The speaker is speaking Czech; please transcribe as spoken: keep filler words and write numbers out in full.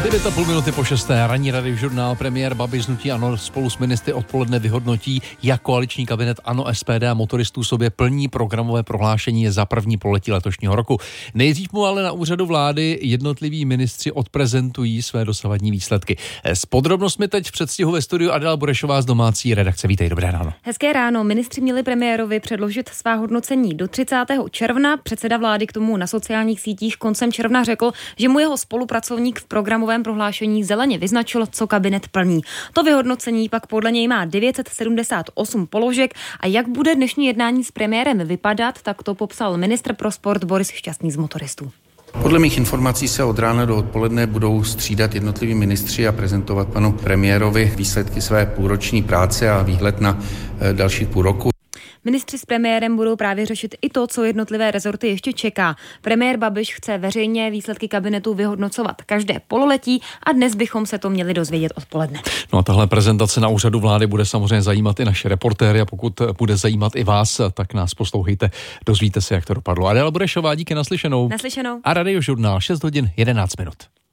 devět a půl minuty po šesté, ranní rady žurnál. Premiér Babiš z hnutí ANO spolu s ministry odpoledne vyhodnotí, jak koaliční kabinet ANO, S P D a motoristů sobě plní programové prohlášení za první pololetí letošního roku. Nejdřív mu ale na úřadu vlády jednotliví ministři odprezentují své dosavadní výsledky. S podrobnostmi teď v předstihu ve studiu Adela Burešová z domácí redakce. Vítej, dobré ráno. Hezké ráno. Ministři měli premiérovi předložit svá hodnocení do třicátého června. Předseda vlády k tomu na sociálních sítích koncem června řekl, že mu jeho spolupracovník v programovém prohlášení zeleně vyznačil, co kabinet plní. To vyhodnocení pak podle něj má devět set sedmdesát osm položek a jak bude dnešní jednání s premiérem vypadat, tak to popsal ministr pro sport Boris Šťastný z motoristů. Podle mých informací se od rána do odpoledne budou střídat jednotliví ministři a prezentovat panu premiérovi výsledky své půlroční práce a výhled na další půl roku. Ministři s premiérem budou právě řešit i to, co jednotlivé rezorty ještě čeká. Premiér Babiš chce veřejně výsledky kabinetu vyhodnocovat každé pololetí a dnes bychom se to měli dozvědět odpoledne. No a tahle prezentace na úřadu vlády bude samozřejmě zajímat i naše reportéry a pokud bude zajímat i vás, tak nás poslouchejte, dozvíte se, jak to dopadlo. Adela Burešová, díky, naslyšenou. Naslyšenou. A Radiožurnál šest hodin jedenáct minut.